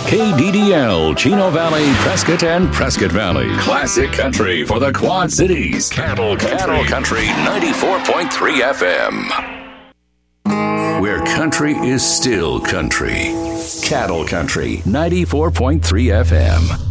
KDDL, Chino Valley, Prescott, and Prescott Valley. Classic country for the Quad Cities. Cattle Country 94.3 FM. Where country is still country. Cattle Country 94.3 FM.